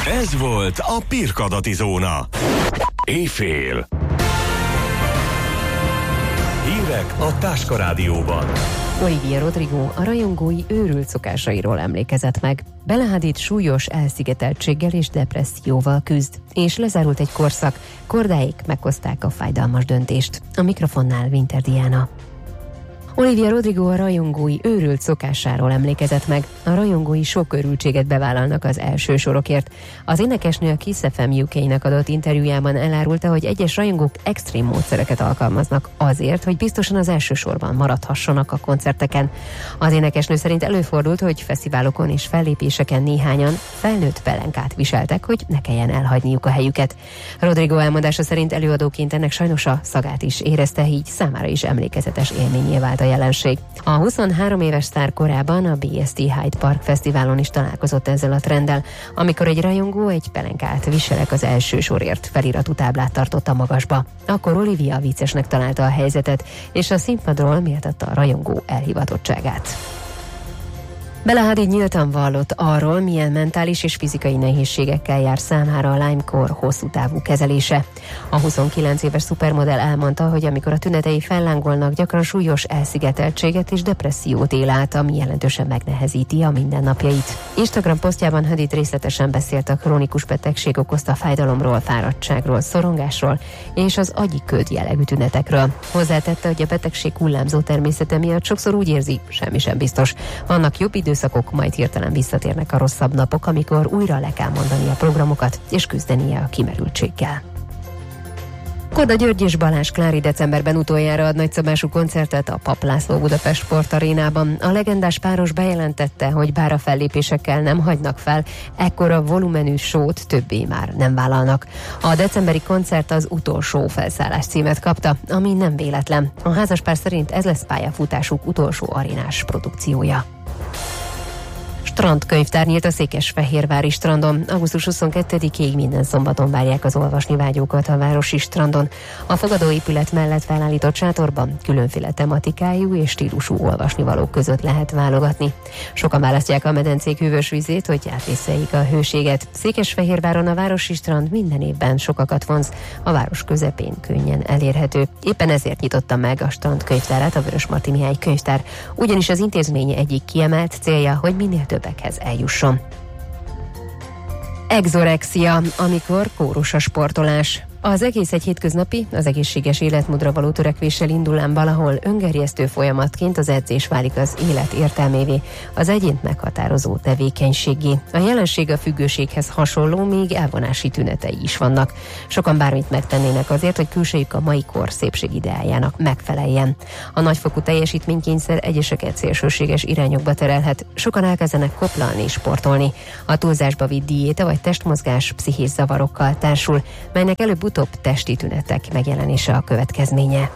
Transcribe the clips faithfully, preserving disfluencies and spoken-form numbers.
Ez volt a Pirkadati Zóna. Éjfél. Hírek a Táska Rádióban. Olivia Rodrigo a rajongói őrült szokásairól emlékezett meg. Bella Hadid súlyos elszigeteltséggel és depresszióval küzd, és lezárult egy korszak, kordáik meghozták a fájdalmas döntést. A mikrofonnál Winter Diana. Olivia Rodrigo a rajongói őrült szokásáról emlékezett meg. A rajongói sok őrültséget bevállalnak az első sorokért. Az énekesnő a Kiss ef em u ká-nak adott interjújában elárulta, hogy egyes rajongók extrém módszereket alkalmaznak azért, hogy biztosan az első sorban maradhassanak a koncerteken. Az énekesnő szerint előfordult, hogy fesztiválokon és fellépéseken néhányan felnőtt pelenkát viseltek, hogy ne kelljen elhagyniuk a helyüket. Rodrigo elmondása szerint előadóként ennek sajnos a szagát is érezte, így számára is emlékezetes élményé vált a jelenség. A huszonhárom éves sztár korában a bé es té Hyde Park Fesztiválon is találkozott ezzel a trenddel, amikor egy rajongó egy pelenkát viselek az első sorért feliratú táblát tartott a magasba. Akkor Olivia viccesnek találta a helyzetet, és a színpadról méltatta a rajongó elhivatottságát. Bella Hadid nyíltan vallott arról, milyen mentális és fizikai nehézségekkel jár számára a Lyme-kór hosszú távú kezelése. A huszonkilenc éves szupermodell elmondta, hogy amikor a tünetei fellángolnak, gyakran súlyos elszigeteltséget és depressziót él át, ami jelentősen megnehezíti a mindennapjait. Instagram posztjában Hadid részletesen beszélt a krónikus betegség okozta fájdalomról, fáradtságról, szorongásról és az agyi köd jellegű tünetekről. Hozzátette, hogy a betegség hullámzó természete miatt sokszor úgy érzi, semmi sem biztos. Vannak jobb időszakok, majd hirtelen visszatérnek a rosszabb napok, amikor újra le kell mondani a programokat, és küzdenie a kimerültséggel. Korda György és Balázs Klári decemberben utoljára ad nagyszabású koncertet a Papp László Budapest Sportarénában. A legendás páros bejelentette, hogy bár a fellépésekkel nem hagynak fel, ekkora volumenű sót többé már nem vállalnak. A decemberi koncert az utolsó felszállás címet kapta, ami nem véletlen. A házaspár szerint ez lesz pályafutásuk utolsó arénás produkciója. Strandkönyvtár nyílt a Székesfehérvári strandon. augusztus huszonkettedikéig minden szombaton várják az olvasni vágyókat a városi strandon. A fogadóépület mellett felállított sátorban különféle tematikájú és stílusú olvasnivalók között lehet válogatni. Sokan választják a medencék hűvös vizét, hogy átvészeljék a hőséget. Székesfehérváron a városi strand minden évben sokakat vonz, a város közepén könnyen elérhető. Éppen ezért nyitotta meg a strandkönyvtárát a Vörösmarty Mihály könyvtár, ugyanis az intézmény egyik kiemelt célja, hogy minél több eljusson. Exorexia, amikor kórus a sportolás. Az egész egy hétköznapi, az egészséges életmódra való törekvéssel indul, ám valahol öngerjesztő folyamatként az edzés válik az élet értelmévé, az egyént meghatározó tevékenységé. A jelenség a függőséghez hasonló, még elvonási tünetei is vannak. Sokan bármit megtennének azért, hogy külsejük a mai kor szépségideájának megfeleljen. A nagyfokú teljesítménykényszer egyeseket szélsőséges irányokba terelhet, sokan elkezdenek koplalni és sportolni. A túlzásba vitt diéta vagy testmozgás pszichés zavarokkal társul, melynek előbb utóbb testi tünetek megjelenése a következménye.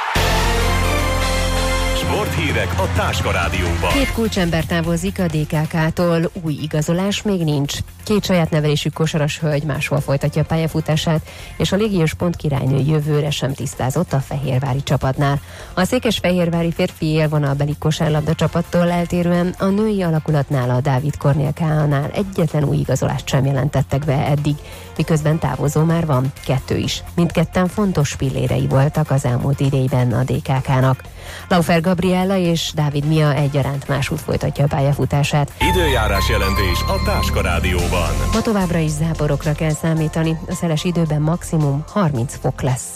Sporthírek a Táska Rádióban. Két kulcsember távozik a dé ká ká-tól, új igazolás még nincs. Két saját nevelésű kosaras hölgy máshol folytatja pályafutását, és a légiós pontkirálynő jövőre sem tisztázott a fehérvári csapatnál. A székesfehérvári férfi élvonalbeli kosárlabda csapattól eltérően a női alakulatnál, a Dávid Kornél Ká-nál egyetlen új igazolást sem jelentettek be eddig, miközben távozó már van kettő is. Mindketten fontos pillérei voltak az elmúlt idejében a dé ká ká-nak. Laufer Gabriella és Dávid Mia egyaránt másút folytatja a pályafutását. Időjárás jelentés a Táska Rádióban. Ma továbbra is záporokra kell számítani, a szeles időben maximum harminc fok lesz.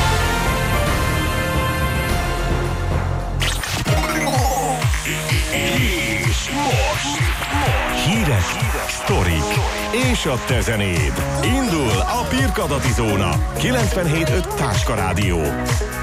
És most, most hírek, sztorik és a te zenéd. Indul a Pirkadati Zóna. kilencvenhét pont öt Táska Rádió.